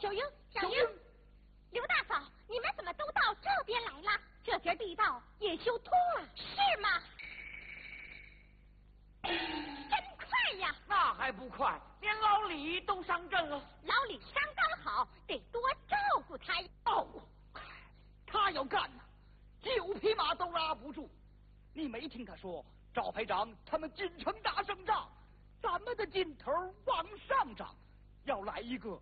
小英，刘大嫂，你们怎么都到这边来了？这节地道也修通了，是吗？真快呀！ 那还不快，连老李都上阵了。 老李伤刚好，得多照顾他。 照顾，他要干呐，9匹马都拉不住。你没听他说，赵排长他们进城打胜仗，咱们的劲头往上涨，要来一个